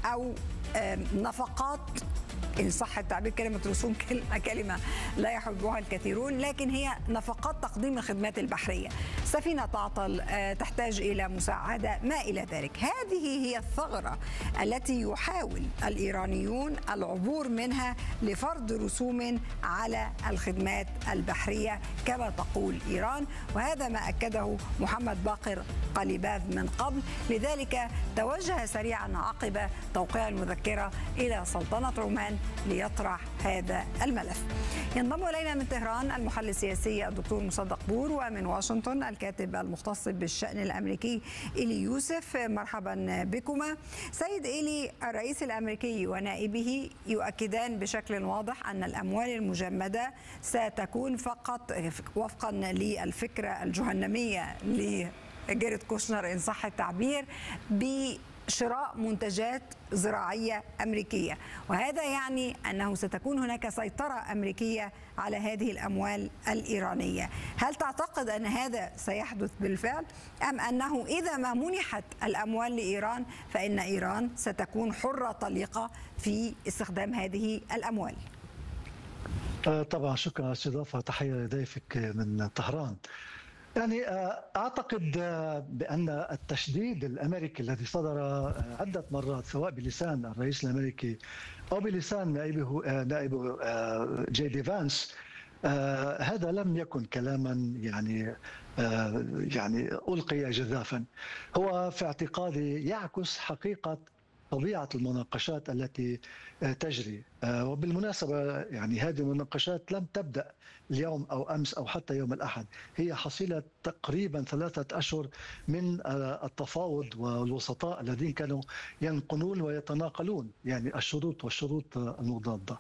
أو نفقات، إن صح التعبير. كلمة رسوم كلمة لا يحبها الكثيرون، لكن هي نفقات تقديم الخدمات البحرية. سفينة تعطل، تحتاج إلى مساعدة، ما إلى ذلك. هذه هي الثغرة التي يحاول الإيرانيون العبور منها لفرض رسوم على الخدمات البحرية كما تقول إيران، وهذا ما أكده محمد باقر قليباف من قبل. لذلك توجه سريعا عقب توقيع المذكرة إلى سلطنة عمان ليطرح هذا الملف. ينضم إلينا من طهران المحلل السياسي الدكتور مصدق بور، ومن واشنطن الكاتب المختص بالشأن الأمريكي إيلي يوسف. مرحبا بكما. سيد إيلي، الرئيس الأمريكي ونائبه يؤكدان بشكل واضح أن الأموال المجمدة ستكون فقط وفقا للفكرة الجهنمية لجيرد كوشنر إن صح التعبير بشراء منتجات زراعية أمريكية، وهذا يعني أنه ستكون هناك سيطرة أمريكية على هذه الأموال الإيرانية. هل تعتقد أن هذا سيحدث بالفعل، أم أنه إذا ما منحت الأموال لإيران فإن إيران ستكون حرة طليقة في استخدام هذه الأموال؟ طبعا شكرا على الاستضافة، تحية لضيفك من طهران. يعني أعتقد بأن التشديد الأمريكي الذي صدر عدة مرات سواء بلسان الرئيس الأمريكي أو بلسان نائبه جي دي فانس، هذا لم يكن كلاما يعني ألقي جزافا. هو في اعتقادي يعكس حقيقة طبيعة المناقشات التي تجري. وبالمناسبة يعني هذه المناقشات لم تبدأ اليوم أو أمس أو حتى يوم الأحد، هي حصيلة تقريبا 3 أشهر من التفاوض والوسطاء الذين كانوا ينقلون ويتناقلون يعني الشروط والشروط المضادة.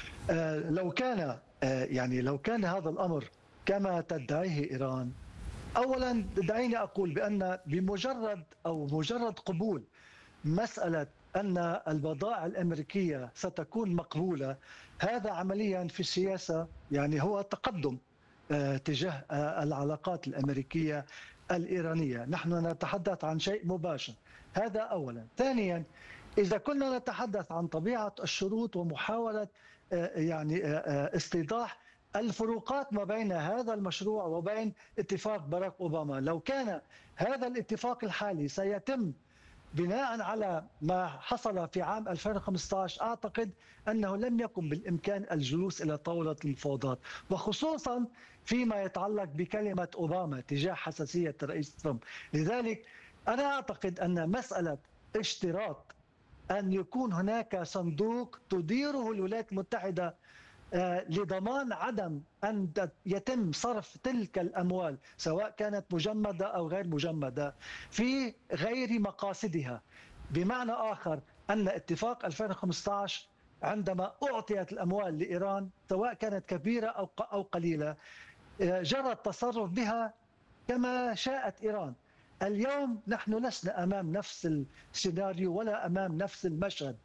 لو كان هذا الأمر كما تدعيه إيران، أولا دعيني أقول بأن مجرد قبول مسألة أن البضائع الأمريكية ستكون مقبولة، هذا عمليا في السياسة يعني هو تقدم تجاه العلاقات الأمريكية الإيرانية. نحن نتحدث عن شيء مباشر، هذا أولا. ثانيا، إذا كنا نتحدث عن طبيعة الشروط ومحاولة استيضاح الفروقات ما بين هذا المشروع وبين اتفاق باراك أوباما، لو كان هذا الاتفاق الحالي سيتم بناء على ما حصل في عام 2015، أعتقد أنه لم يكن بالإمكان الجلوس إلى طاولة المفاوضات، وخصوصا فيما يتعلق بكلمة أوباما تجاه حساسية الرئيس ترامب. لذلك أنا أعتقد أن مسألة اشتراط أن يكون هناك صندوق تديره الولايات المتحدة لضمان عدم أن يتم صرف تلك الأموال سواء كانت مجمدة أو غير مجمدة في غير مقاصدها. بمعنى آخر، أن اتفاق 2015 عندما أعطيت الأموال لإيران سواء كانت كبيرة أو قليلة جرى التصرف بها كما شاءت إيران. اليوم نحن لسنا أمام نفس السيناريو ولا أمام نفس المشهد.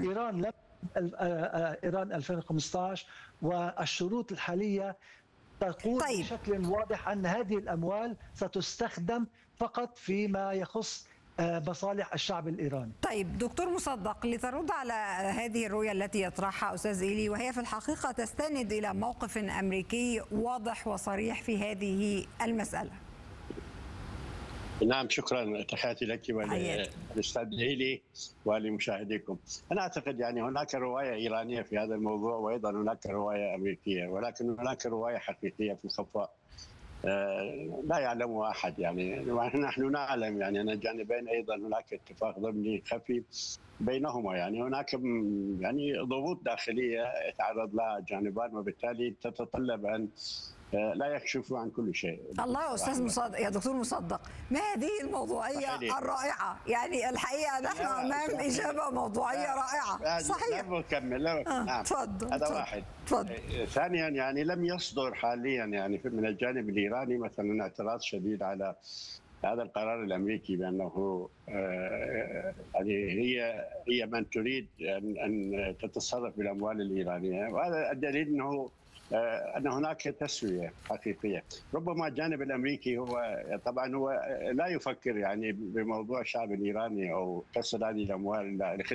إيران 2015 والشروط الحالية تقول بشكل واضح أن هذه الأموال ستستخدم فقط فيما يخص مصالح الشعب الإيراني. طيب دكتور مصدق، لترد على هذه الرؤية التي يطرحها أستاذ إيلي، وهي في الحقيقة تستند إلى موقف أمريكي واضح وصريح في هذه المسألة. نعم، شكرا، تحياتي لك وللاستاذ إيلي ولمشاهديكم. انا اعتقد يعني هناك روايه ايرانيه في هذا الموضوع، وايضا هناك روايه امريكيه، ولكن هناك روايه حقيقيه في الخفاء لا يعلمها احد. يعني نحن نعلم يعني ان الجانبين ايضا هناك اتفاق ضمني خفي بينهما، يعني هناك يعني ضغوط داخليه يتعرض لها الجانبان، وبالتالي تتطلب ان لا يكشفوا عن كل شيء. الله يا استاذ مصدق، يا دكتور مصدق، ما هذه الموضوعيه الرائعه؟ يعني الحقيقه نحن امام اجابه موضوعيه رائعه. صحيح. نكمل. نعم، تفضل. هذا واحد. ثانيا، يعني لم يصدر حاليا يعني من الجانب الايراني مثلا اعتراض شديد على هذا القرار الامريكي بانه يعني هي من تريد ان تتصرف بالاموال الايرانيه، وهذا الدليل انه أن هناك تسوية حقيقية. ربما الجانب الأمريكي هو طبعا هو لا يفكر يعني بموضوع الشعب الإيراني أو كسر هذه الأموال